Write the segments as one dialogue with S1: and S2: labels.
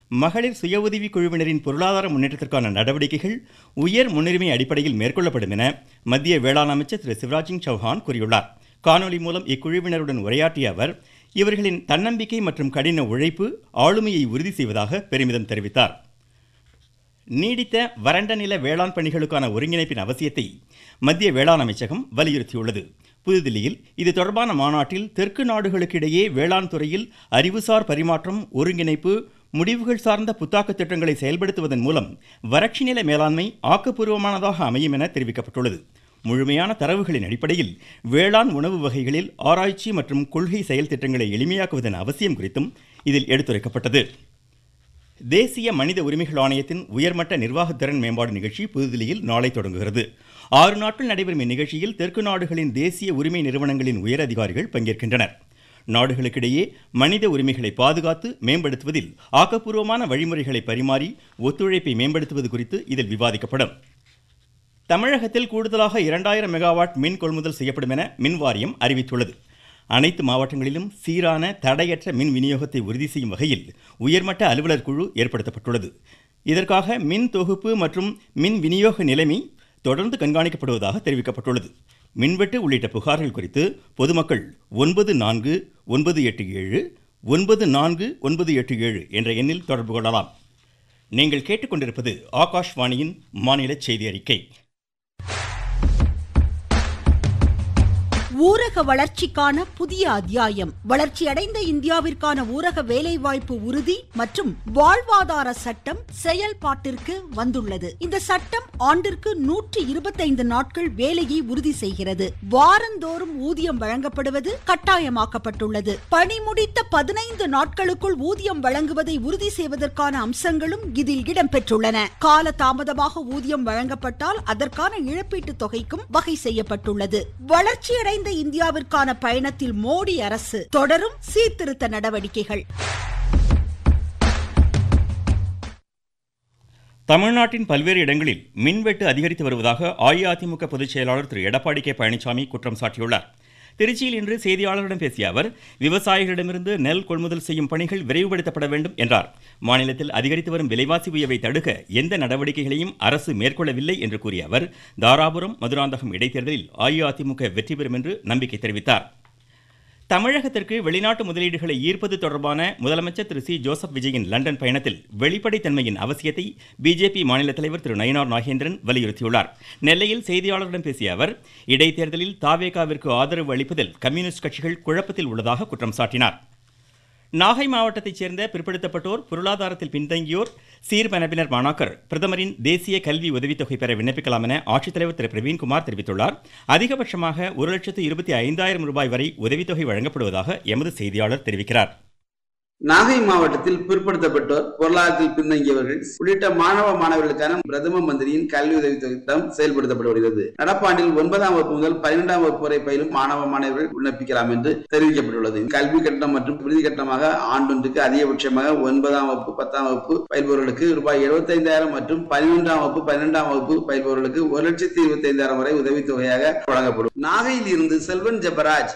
S1: மகளிர் சுய உதவி குழுவினரின் பொருளாதார முன்னேற்றத்திற்கான நடவடிக்கைகள் உயர் முன்னுரிமை அடிப்படையில் மேற்கொள்ளப்படும் என மத்திய வேளாண் அமைச்சர் திரு சிவராஜ் சிங் சௌஹான் கூறியுள்ளார். காணொலி மூலம் இக்குழுவினருடன் உரையாற்றிய அவர் இவர்களின் தன்னம்பிக்கை மற்றும் கடின உழைப்பு ஆளுமையை உறுதி செய்வதாக பெருமிதம் தெரிவித்தார். நீடித்த வறண்ட நில வேளாண் பணிகளுக்கான ஒருங்கிணைப்பின் அவசியத்தை மத்திய வேளாண் அமைச்சகம் வலியுறுத்தியுள்ளது. புதுதில்லியில் இது தொடர்பான மாநாட்டில் தெற்கு நாடுகளுக்கிடையே வேளாண் துறையில் அறிவுசார் பரிமாற்றம், ஒருங்கிணைப்பு, முடிவுகள் சார்ந்த புத்தாக்க திட்டங்களை செயல்படுத்துவதன் மூலம் வறட்சி நில மேலாண்மை ஆக்கப்பூர்வமானதாக அமையும் என தெரிவிக்கப்பட்டுள்ளது. முழுமையான தரவுகளின் அடிப்படையில் வேளாண் உணவு வகைகளில் ஆராய்ச்சி மற்றும் கொள்கை செயல் திட்டங்களை எளிமையாக்குவதன் அவசியம் குறித்தும் இதில் எடுத்துரைக்கப்பட்டது. தேசிய மனித உரிமைகள் ஆணையத்தின் உயர்மட்ட நிர்வாக திறன் மேம்பாடு நிகழ்ச்சி புதுதில்லியில் நாளை தொடங்குகிறது. 6 நாட்கள் நடைபெறும் இந்நிகழ்ச்சியில் தெற்கு நாடுகளின் தேசிய உரிமை நிறுவனங்களின் உயர் அதிகாரிகள் பங்கேற்கின்றனர். நாடுகளுக்கிடையே மனித உரிமைகளை பாதுகாத்து மேம்படுத்துவதில் ஆக்கப்பூர்வமான வழிமுறைகளை பரிமாறி ஒத்துழைப்பை மேம்படுத்துவது குறித்து இதில் விவாதிக்கப்படும். தமிழகத்தில் கூடுதலாக 2000 மெகாவாட் மின் கொள்முதல் செய்யப்படும் என மின் வாரியம் அறிவித்துள்ளது. அனைத்து மாவட்டங்களிலும் சீரான தடையற்ற மின் விநியோகத்தை உறுதி செய்யும் வகையில் உயர்மட்ட அலுவலர் குழு ஏற்படுத்தப்பட்டுள்ளது. இதற்காக மின் தொகுப்பு மற்றும் மின் விநியோக நிலைமை தொடர்ந்து கண்காணிக்கப்படுவதாக தெரிவிக்கப்பட்டுள்ளது. மின்வெட்டு உள்ளிட்ட புகார்கள் குறித்து பொதுமக்கள் 94-987 94-987 என்ற எண்ணில் தொடர்பு கொள்ளலாம். நீங்கள் கேட்டுக்கொண்டிருப்பது ஆகாஷ்வாணியின் மாநில செய்தி அறிக்கை.
S2: ஊரக வளர்ச்சிக்கான புதிய அத்தியாயம். வளர்ச்சியடைந்த இந்தியாவிற்கான ஊரக வேலைவாய்ப்பு உறுதி மற்றும் வாழ்வாதார சட்டம் செயல்பாட்டிற்கு வந்துள்ளது. இந்த சட்டம் ஆண்டிற்கு 125 நாட்கள் வேலையை உறுதி செய்கிறது. வாரந்தோறும் ஊதியம் வழங்கப்படுவது கட்டாயமாக்கப்பட்டுள்ளது. பணி முடித்த 15 நாட்களுக்குள் ஊதியம் வழங்குவதை உறுதி செய்வதற்கான அம்சங்களும் இதில் இடம்பெற்றுள்ளன. கால தாமதமாக ஊதியம் வழங்கப்பட்டால் அதற்கான இழப்பீட்டு தொகைக்கும் வகை செய்யப்பட்டுள்ளது. வளர்ச்சியடைந்த இந்தியாவிற்கான பயணத்தில் மோடி அரசு தொடரும் சீர்திருத்த நடவடிக்கைகள்.
S1: தமிழ்நாட்டின் பல்வேறு இடங்களில் மின்வெட்டு அதிகரித்து வருவதாக அஇஅதிமுக பொதுச் செயலாளர் திரு எடப்பாடி கே பழனிசாமி குற்றம் சாட்டியுள்ளார். திருச்சியில் இன்று செய்தியாளர்களிடம் பேசிய அவர் விவசாயிகளிடமிருந்து நெல் கொள்முதல் செய்யும் பணிகள் விரைவுபடுத்தப்பட வேண்டும் என்றார். மாநிலத்தில் அதிகரித்து வரும் விலைவாசி உயர்வை தடுக்க எந்த நடவடிக்கைகளையும் அரசு மேற்கொள்ளவில்லை என்று கூறிய அவர் தாராபுரம் மதுராந்தகம் இடைத்தேர்தலில் அஇஅதிமுக வெற்றி பெறும் என்று நம்பிக்கை தெரிவித்தார். தமிழகத்திற்கு வெளிநாட்டு முதலீடுகளை ஈர்ப்பது தொடர்பான முதலமைச்சர் திரு சி ஜோசப் விஜயின் லண்டன் பயணத்தில் வெளிப்படைத்தன்மையின் அவசியத்தை பிஜேபி மாநில தலைவர் திரு நயினார் நாகேந்திரன் வலியுறுத்தியுள்ளார். நெல்லையில் செய்தியாளர்களிடம் பேசிய அவர் இடைத்தேர்தலில் தாவேகாவிற்கு ஆதரவு அளிப்பதில் கம்யூனிஸ்ட் கட்சிகள் குழப்பத்தில் உள்ளதாக குற்றம் சாட்டினார். நாகை மாவட்டத்தைச் சேர்ந்த பிற்படுத்தப்பட்டோர், பொருளாதாரத்தில் பின்தங்கியோர், சீர்மரபினர் மாணாக்கர் பிரதமரின் தேசிய கல்வி உதவித்தொகை பெற விண்ணப்பிக்கலாம் என ஆட்சித்தலைவர் திரு பிரவீன்குமார் தெரிவித்துள்ளார். அதிகபட்சமாக 1,25,000 ரூபாய் வரை உதவித்தொகை வழங்கப்படுவதாக எமது செய்தியாளர் தெரிவிக்கிறார்.
S3: நாகை மாவட்டத்தில் பிற்படுத்தப்பட்டோர், பொருளாதாரத்தில் பின்தங்கியவர்கள் உள்ளிட்ட மாணவர்களுக்கான பிரதம மந்திரியின் கல்வி உதவி திட்டம் செயல்படுத்தப்பட்டு வருகிறது. நடப்பாண்டில் 9ஆம் வகுப்பு முதல் 12ஆம் வகுப்பு வரை பயிலும் மாணவர்கள் விண்ணப்பிக்கலாம் என்று தெரிவிக்கப்பட்டுள்ளது. கல்வி கட்டணம் மற்றும் விடுதி கட்டணமாக ஆண்டொன்றுக்கு அதிகபட்சமாக 9ஆம் வகுப்பு 10ஆம் வகுப்பு பயில்பவர்களுக்கு ரூபாய் 75,000 மற்றும் 11ஆம் வகுப்பு 12ஆம் வகுப்பு பயில்பவர்களுக்கு 1,25,000 வரை உதவித்தொகையாக வழங்கப்படும். நாகையில் இருந்து செல்வன் ஜெபராஜ்.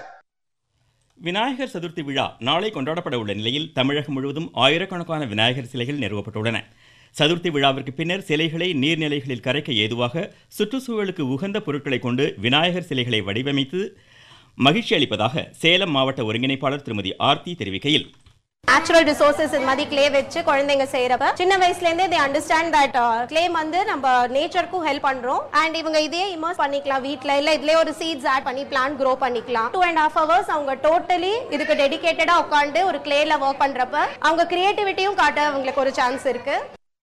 S1: விநாயகர் சதுர்த்தி விழா நாளை கொண்டாடப்பட உள்ள நிலையில் தமிழகம் முழுவதும் ஆயிரக்கணக்கான விநாயகர் சிலைகள் நிறுவப்பட்டுள்ளன. சதுர்த்தி விழாவிற்கு பின்னர் சிலைகளை நீர்நிலைகளில் கரைக்க ஏதுவாக சுற்றுச்சூழலுக்கு உகந்த பொருட்களை கொண்டு விநாயகர் சிலைகளை வடிவமைத்து மகிழ்ச்சி அளிப்பதாக சேலம் மாவட்ட ஒருங்கிணைப்பாளர் திருமதி ஆர்த்தி தெரிவிக்கையில்,
S4: நேச்சுரல் ரிசோர்சஸ் இந்த மாதிரி கிளே வச்சு குழந்தைங்க செய்யறப்ப சின்ன வயசுல இருந்தே they understand that கிளே வந்து நம்ம நேச்சருக்கும் ஹெல்ப் பண்றோம் அண்ட் இவங்க இதே இமர்ஸ் பண்ணிக்கலாம் வீட்ல, இல்ல இதுலயே ஒரு சீட்ஸ் ஆட் பண்ணி பிளான்ட் க்ரோ பண்ணிக்கலாம். 2.5 hours அவங்க டோட்டலி இதுக்கு டெடிகேட்டடா உட்கார்ந்து ஒரு கிளேல வர்க் பண்றப்ப அவங்க கிரியேட்டிவிட்டியும் காட்ட அவங்களுக்கு ஒரு சான்ஸ் இருக்கு.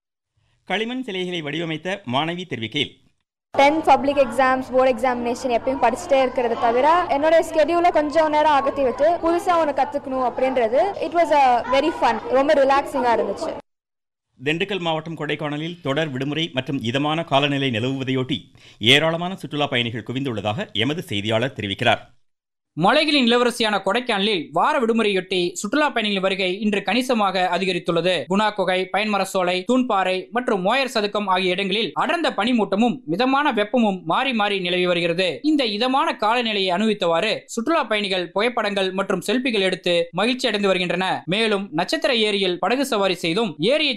S1: களிமண் சிலைகளை வடிவமைத்த மாணவி தெரிவிக்கையில்,
S5: 10th public exams, board examination எப்பயும் படிச்சுட்டே இருக்கிறத தவிர என்னோட ஸ்கெடியூலை கொஞ்சம் நேரம் அகற்றி விட்டு புதுசா ஒன்று கத்துக்கணும் அப்படின்றது it was a very fun, ரொம்ப ரிலாக்ஸிங்கா இருந்துச்சு.
S1: திண்டுக்கல் மாவட்டம் கொடைக்கானலில் தொடர் விடுமுறை மற்றும் இதமான காலநிலை நிலவுவதையொட்டி ஏராளமான சுற்றுலா பயணிகள் குவிந்துள்ளதாக எமது செய்தியாளர் தெரிவிக்கிறார்.
S6: மலைகளின் இளவரசியான கொடைக்கானலில் வார விடுமுறையொட்டி சுற்றுலா பயணிகளின் வருகை இன்று கணிசமாக அதிகரித்துள்ளது. குணா குகை, பயன்மரசோலை, தூண்பாறை மற்றும் மோயர் சதுக்கம் ஆகிய இடங்களில் அடர்ந்த பனிமூட்டமும் மிதமான வெப்பமும் மாறி மாறி நிலவி வருகிறது. இந்த இதமான காலநிலையை அனுபவித்தவாறு சுற்றுலா பயணிகள் புகைப்படங்கள் மற்றும் செல்பிகள் எடுத்து மகிழ்ச்சி அடைந்து வருகின்றனர். மேலும் நட்சத்திர ஏரியில் படகு சவாரி செய்தும் ஏரியை